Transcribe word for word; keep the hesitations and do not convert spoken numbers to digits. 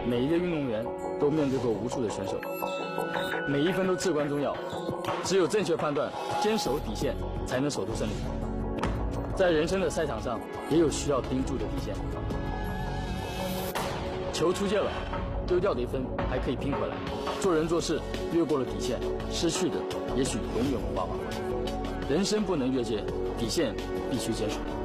每一个运动员都面对过无数的选手，每一分都至关重要。只有正确判断，坚守底线，才能守住胜利。在人生的赛场上，也有需要盯住的底线。球出界了，丢掉的一分还可以拼回来。做人做事，越过了底线，失去的也许永远无法挽回。人生不能越界，底线必须坚守。